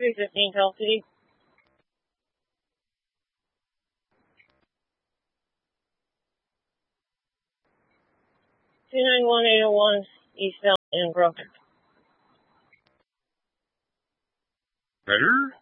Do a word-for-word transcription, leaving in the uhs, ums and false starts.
three fifteen Tell City. two nine one eight oh one East Elm in Brooklyn. Better?